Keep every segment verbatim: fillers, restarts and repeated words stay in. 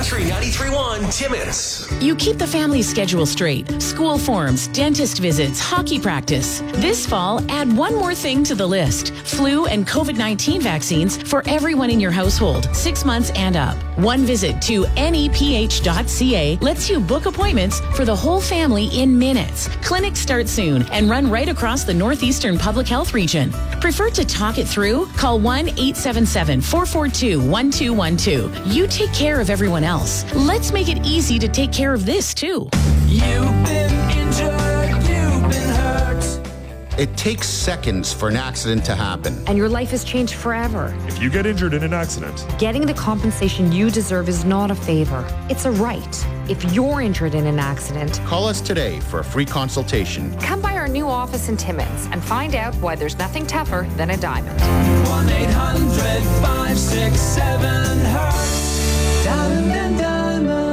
Country ninety-three point one Timmins. You keep the family schedule straight. School forms, dentist visits, hockey practice. This fall, add one more thing to the list. Flu and COVID nineteen vaccines for everyone in your household, six months and up. One visit to N E P H dot C A lets you book appointments for the whole family in minutes. Clinics start soon and run right across the Northeastern Public Health Region. Prefer to talk it through? Call one eight seven seven, four four two, one two one two. You take care of everyone else. Let's make it easy to take care of this, too. You've been injured, you've been hurt. It takes seconds for an accident to happen. And your life has changed forever. If you get injured in an accident, getting the compensation you deserve is not a favor. It's a right. If you're injured in an accident, call us today for a free consultation. Come by our new office in Timmins and find out why there's nothing tougher than a diamond. one eight hundred, five six seven, hurt. Diamond and Diamond.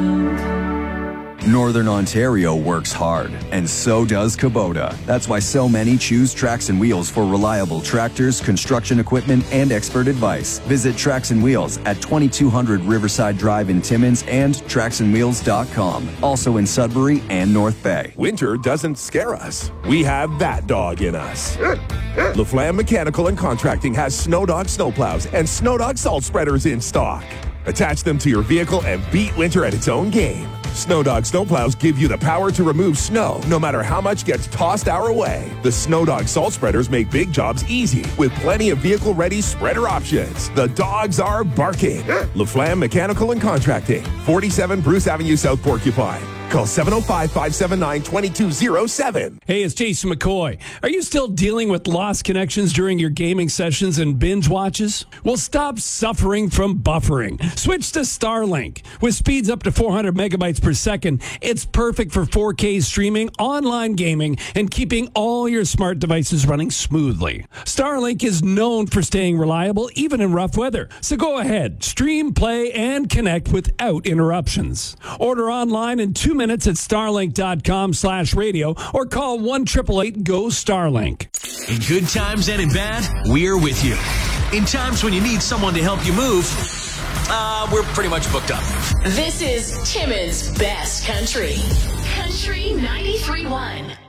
Northern Ontario works hard, and so does Kubota. That's why so many choose Tracks and Wheels for reliable tractors, construction equipment, and expert advice. Visit Tracks and Wheels at twenty-two hundred Riverside Drive in Timmins and tracks and wheels dot com. Also in Sudbury and North Bay. Winter doesn't scare us. We have that dog in us. LaFlamme Mechanical and Contracting has Snowdog snowplows and Snowdog salt spreaders in stock. Attach them to your vehicle and beat winter at its own game. Snowdog snowplows give you the power to remove snow no matter how much gets tossed our way. The Snowdog salt spreaders make big jobs easy with plenty of vehicle-ready spreader options. The dogs are barking. LaFlamme Mechanical and Contracting, forty-seven Bruce Avenue, South Porcupine. Call seven oh five, five seven nine, two two oh seven. Hey, it's Jason McCoy. Are you still dealing with lost connections during your gaming sessions and binge watches? Well, stop suffering from buffering. Switch to Starlink. With speeds up to four hundred megabytes per second, it's perfect for four K streaming, online gaming, and keeping all your smart devices running smoothly. Starlink is known for staying reliable even in rough weather. So go ahead, stream, play, and connect without interruptions. Order online in two minutes at starlink.com slash radio or call one eight eight eight, G O, Starlink. In good times and in bad, we're with you. In times when you need someone to help you move, uh, we're pretty much booked up. This is Timmins' Best Country. Country ninety-three point one.